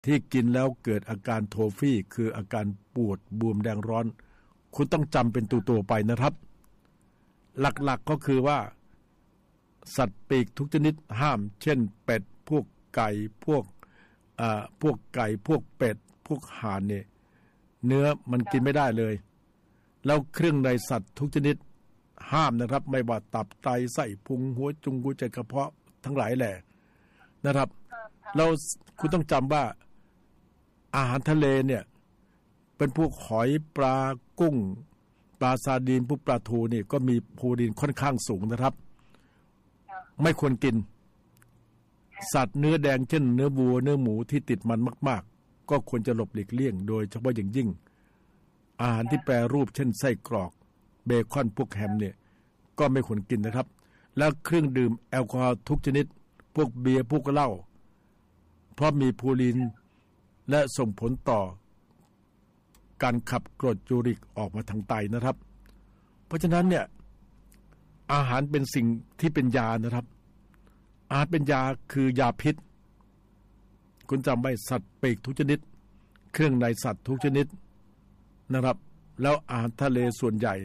ที่กินแล้วเกิดอาการโทฟี่คืออาการปวดบวมแดงร้อนคุณต้องจำเป็นตัวไปนะครับหลักๆก็คือว่าสัตว์ปีกทุกชนิดห้ามเช่นเป็ดพวกไก่พวกไก่พวกเป็ดพวกห่านเนี่ยเนื้อมันกินไม่ได้เลยแล้วเครื่องในสัตว์ทุกชนิดห้ามนะครับไม่ว่าตับไตไส้พุงหัวใจกระเพาะทั้งหลายแหละนะครับเราคุณต้องจำว่าอาหารทะเลเนี่ยเป็นพวกหอยปลากุ้งปลาซาร์ดีนพวกปลาทูนี่ก็มีโปรตีนค่อนข้างสูงนะครับไม่ควรกินสัตว์เนื้อแดงเช่นเนื้อวัวเนื้อหมูที่ติดมันมากๆก็ควรจะหลบหลีกเลี่ยงโดยเฉพาะอย่างยิ่งอาหารที่แปรรูปเช่นไส้กรอกเบคอนพวกแฮมเนี่ยก็ไม่ควรกินนะครับแล้วเครื่องดื่มแอลกอฮอล์ทุกชนิดพวกเบียร์พวกเหล้าเพราะมีพูรินและส่งผลต่อการขับกรดยูริกออกมาทางไตนะครับเพราะฉะนั้นเนี่ยอาหารเป็นสิ่งที่เป็นยานะครับอาหารเป็นยาคือยาพิษคุณจำไว้สัตว์ปีกทุกชนิดเครื่องในสัตว์ทุกชนิดนะครับแล้วอาหารทะเลส่วนใหญ่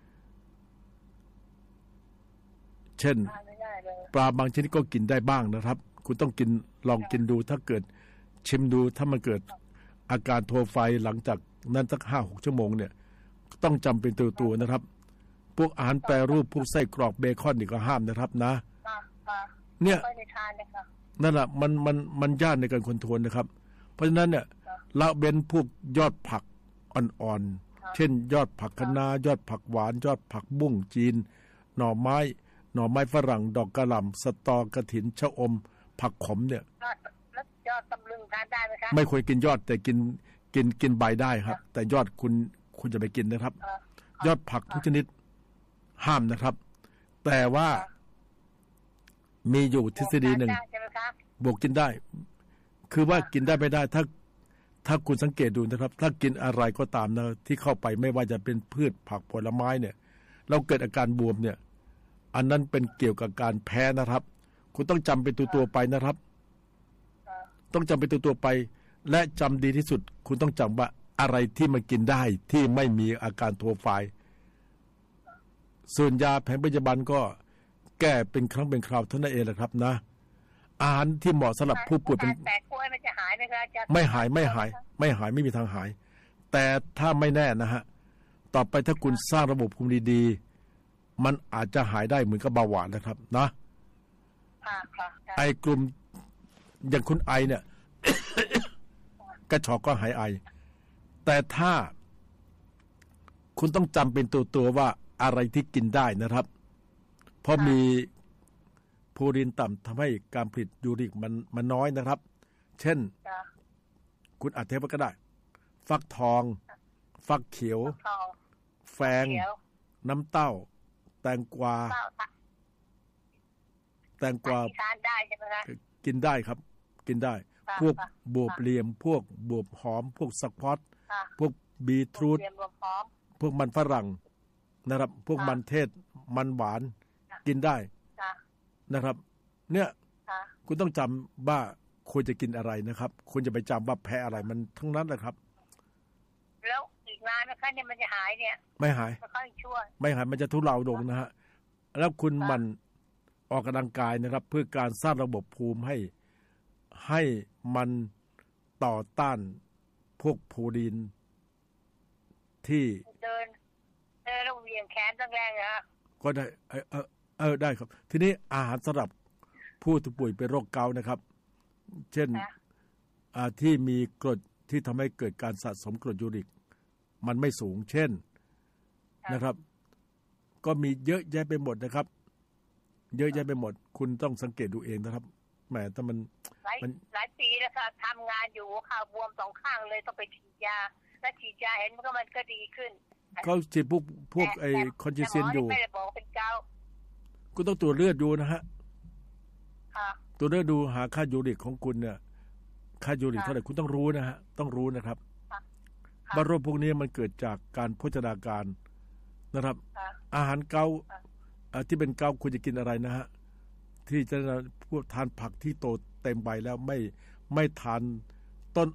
เช่นปลาบางชนิดก็กินได้บ้างนะครับคุณต้องกินลองกินดูถ้าเกิดชิมดูถ้ามันเกิดอาการโทไฟหลังจากนั้นสัก 5-6 ชั่วโมงเนี่ยต้องจำเป็นตัวนะครับพวกอาหารแปรรูปพวกไส้กรอกเบคอนนี่ก็ห้ามนะครับนะเนี่ยนั่นแหละมันยากในการคอนโทรลนะครับเพราะฉะนั้นเนี่ยละเว้นพวกยอดผักอ่อนๆเช่นยอดผักคะน้ายอดผักหวานยอดผักบุ้งจีนหน่อไม้ฝรั่งดอกกระหล่ำสตอกระถินชะอมผักขมเนี่ยยอดตำลึงทานได้ไหมครับไม่ควรกินยอดแต่กินใบได้ครับแต่ยอดคุณจะไปกินนะครับยอดผักทุกชนิดห้ามนะครับแต่ว่ามีอยู่ทฤษฎีหนึ่งบวกกินได้คือว่ากินได้ไม่ได้ถ้าคุณสังเกตดูนะครับถ้ากินอะไรก็ตามนะที่เข้าไปไม่ว่าจะเป็นพืชผักผลไม้เนี่ยเราเกิดอาการบวมเนี่ยอันนั้นเป็นเกี่ยวกับการแพ้นะครับคุณต้องจำเป็นตัวไปนะครับต้องจำเป็นตัวไปและจำดีที่สุดคุณต้องจำว่าอะไรที่มันกินได้ที่ไม่มีอาการโทไฟส่วนยาแผนปัจจุบันก็แก้เป็นครั้งเป็นคราวเท่านั้นเองแหละครับนะอาหารที่เหมาะสำหรับผู้ป่วยเป็นแต่กล้วยมันจะหายไหมครับไม่หายไม่มีทางหายแต่ถ้าไม่แน่นะฮะต่อไปถ้าคุณสร้างระบบภูมิดีๆมันอาจจะหายได้เหมือนกับเบาหวานนะครับนะไอกลุ่มอย่างคุณไอเนี่ย กระชอกก็หายไอแต่ถ้าคุณต้องจำเป็นตัวว่าอะไรที่กินได้นะครับเพราะมีโพลีนต่ำทำให้การผลิตยูริกมันน้อยนะครับเช่นคุณอาจเทปก็ได้ฟักทองฟักเขียวแฟงน้ำเต้าแตงกวาทานได้ใช่ไหมคะกินได้ครับกินได้พวกบวบเหลี่ยมพวกบวบหอมพวกสควอตพวกบีทรูทพวกมันฝรั่งนะครับพวกมันเทศมันหวานกินได้นะครับเนี่ยคุณต้องจำว่าควรจะกินอะไรนะครับคุณจะไปจำว่าแพ้อะไรมันทั้งนั้นแหละครับแล้วอีกนานนะคะเนี่ยมันจะหายเนี่ยไม่หายไม่หายมันจะทุเลาลงนะฮะแล้วคุณมันออกกำลังกายนะครับเพื่อการสร้างระบบภูมิให้มันต่อต้านพวกโปรตีนที่เดินแล้วเหวี่ยงแขนแรงๆนะก็ได้ได้ครับทีนี้อาหารสำหรับผู้ที่ป่วยเป็นโรคเกาต์นะครับเช่นที่มีกรดที่ทำให้เกิดการสะสมกรดยูริกมันไม่สูงเช่นนะครับก็มีเยอะแยะไปหมดนะครับเยอะแยะไปหมดคุณต้องสังเกตดูเองนะครับแหมถ้ามันหลายปีแล้วค่ะทำงานอยู่ข่าวบวม2ข้างเลยต้องไปฉีดยาและฉีดยาเห็นมันก็ดีขึ้นเขาฉีดพวกไอ้คอนจิเซนอยู่ไม่ได้บอกเป็นเกาก็ต้องตรวจเลือดดูนะฮะตรวจเลือดดูหาค่ายูริกของคุณเนี่ยค่ายูริกเท่าไหร่คุณต้องรู้นะฮะต้องรู้นะครับว่าโรคพวกนี้มันเกิดจากการโภชนาการนะครับอาหารเกาที่เป็นเกาคุณจะกินอะไรนะฮะที่จะพวกทานผักที่โตเต็มใบแล้วไม่ทาน